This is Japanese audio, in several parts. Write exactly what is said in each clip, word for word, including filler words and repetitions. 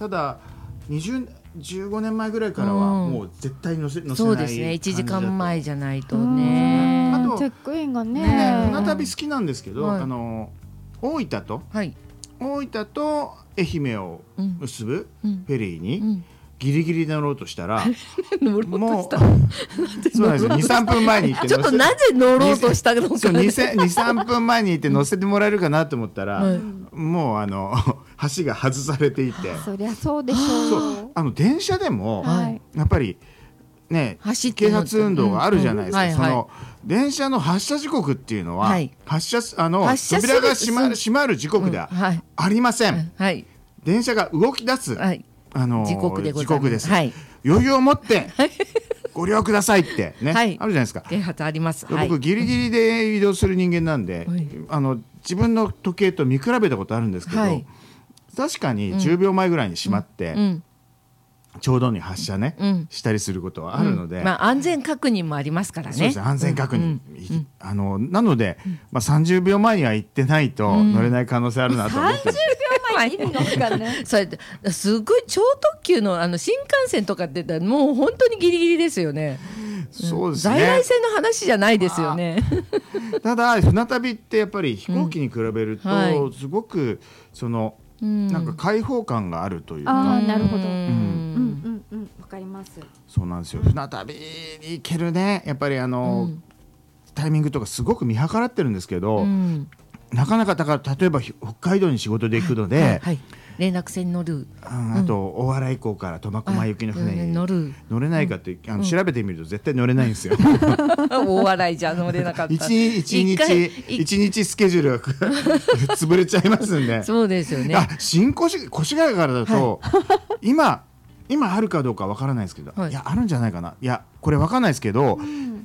ただにじゅう、じゅうごねんまえぐらいからはもう絶対乗せ、乗せない。 そうですね、いちじかんまえじゃないとね。 あとチェックインがねね、船旅好きなんですけど、 はい、 あの大分と、はい、大分と愛媛を結ぶフェリーに、うんうんギリギリ乗ろうとしたら乗ろうとしたもうそうなんですよ。にさんぷんまえに行ってちょっとなぜ乗ろうとしたのかにさんぷんまえに行って乗せてもらえるかなと思ったら、うん、もうあの橋が外されていて、 そりゃそうでしょう。 そうあの電車でも、はい、やっぱりね啓発運動があるじゃないですか、うんうんはいはい、その電車の発車時刻っていうのは、はい、発車あの扉が閉まる、閉まる時刻ではありません、うんはい、電車が動き出す、はいあのー、 時刻でございます。 時刻です、はい、余裕を持ってご利用くださいってね、はい、あるじゃないですか。 啓発あります。 僕、はい、ギリギリで移動する人間なんで、はい、あの自分の時計と見比べたことあるんですけど、はい、確かにじゅうびょうまえぐらいに閉まって、うんうんちょうどに発車ね、うん、したりすることはあるので、 うんまあ、安全確認もありますからね。 そうですね、安全確認、うんうん、あのなので、まあ、さんじゅうびょうまえには行ってないと乗れない可能性あるなと思って、うん、 さんじゅうびょうまえに意味が分かんないそれすごい超特急 の, あの新幹線とかって言ったらもう本当にギリギリですよね。 そうですね、 在来線の話じゃないですよねただ船旅ってやっぱり飛行機に比べると、うんはい、すごくそのなんか開放感があるというか、 あなるほど、うんうんうんうん、わかります。 そうなんですよ。船旅に行けるねやっぱりあの、うん、タイミングとかすごく見計らってるんですけど、うん、なかなかだから例えば北海道に仕事で行くので、はいはいはい、 連絡船に乗る、 うん、あと大洗港から苫小牧行きの船に乗る乗れないかって、うん、あの調べてみると絶対乗れないんですよ大洗じゃ乗れなかった一日一日一日スケジュールが潰れちゃいますんでそうですよね。 あ新越谷からだと、はい、今今あるかどうかわからないですけど、はい、いやあるんじゃないかな。いやこれわかんないですけど、うん、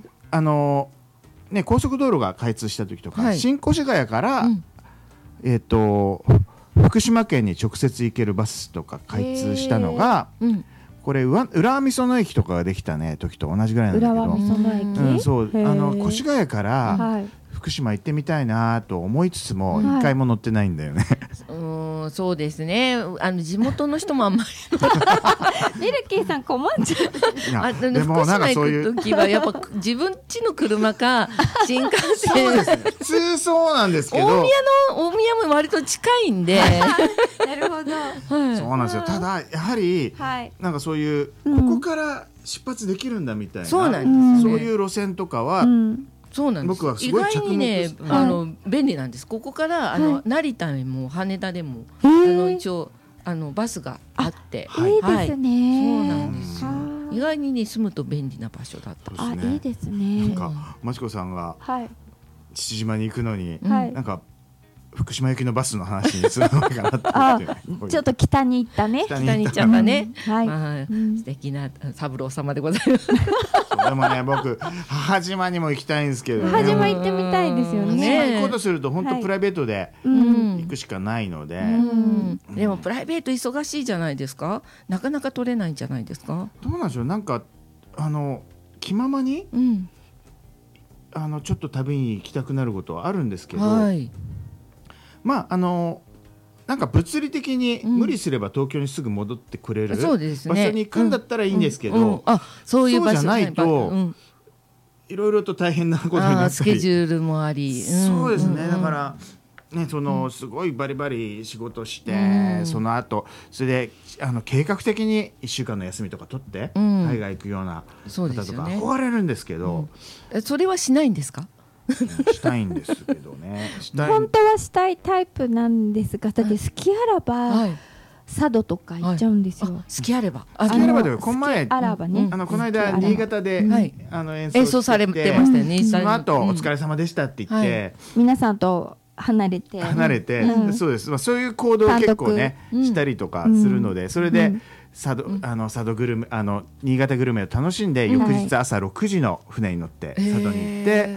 あのね高速道路が開通した時とか、はい、新越谷から、うん、えっと福島県に直接行けるバスとか開通したのが、うん、これ浦和美園駅とかができたね時と同じぐらいなんだけど、 浦和美園駅、 うん、そうあの越谷から福島行ってみたいなと思いつつも一回も乗ってないんだよね、 はい、うんそうですね。あの地元の人もあんまりミルキーさん困っちゃうあでもなんかそういう福島行く時はやっぱ自分家の車か新幹線そうですね普通そうなんですけど大宮の大宮も割と近いんでなるほど、 はい、そうなんですよ。ただやはり、はい、なんかそういう、うん、ここから出発できるんだみたいな、 そうなんです、ね、 そういう路線とかは、うんそうなんです。 僕はすごい着目意外にね、あの、はい、便利なんです。ここからあの、はい、成田にも羽田でもあの一応あのバスがあってあ、はい、いいですね、 そうなんですよ。意外にね住むと便利な場所だったですね。あいいですね。 なんかまちこさんが父島に行くのに、 はい、 なんか福島行きのバスの話にするのかなってあちょっと北に行ったね北に行っちゃったね、 うんはいまあうん、素敵な三郎様でございますでもね僕母島にも行きたいんですけど、ね、 母島行ってみたいですよね。 母島行こうとすると本当プライベートで行くしかないので、 うんうん、でもプライベート忙しいじゃないですか。なかなか取れないんじゃないですか。 どうなんでしょう。なんかあの気ままに、うん、あのちょっと旅に行きたくなることはあるんですけど、はいまああのなんか物理的に無理すれば東京にすぐ戻ってくれる、うん、場所に行くんだったらいいんですけど、うんうんうん、あそういう場所じゃないと、うん、いろいろと大変なことになったりスケジュールもあり、 うん、そうですね、うん、だからね、そのすごいバリバリ仕事して、うん、その後それであの計画的にいっしゅうかんの休みとか取って、うん、海外行くような方とか憧れるんですけど、 うん、それはしないんですか。 したいんですけどね本当はしたいタイプなんですが、だって好きあらば、はい、佐渡とか行っちゃうんですよ、はい、 好きあれば好きあればでこの前あらばね、 あのこの間新潟で、はい、あの演奏して演奏されてましたよね。 その後お疲れ様でしたって言って、はい、 皆さんと離れて離れて、うん、そうです、まあ、そういう行動を結構ね、うん、したりとかするので、うん、それで、うん佐渡、あの佐渡グルメあの新潟グルメを楽しんで、翌日朝ろくじの船に乗って佐渡に行って、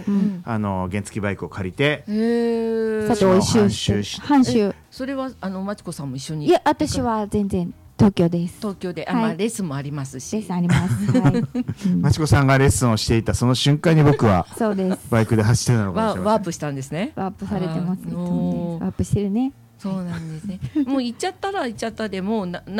あの原付バイクを借りて佐渡を一周して半周。 それはあのまちこさんも一緒に。 いや私は全然東京です。 東京で、あ、まあ、レッスンもありますし。 レッスンあります、はい、 まちこさんがレッスンをしていたその瞬間に僕はそうですバイクで走ってたのかもしれません。 ワープしたんですね。 ワープされてますね。ワープしてるね。 そうなんですね。もう行っちゃったら行っちゃったでもうな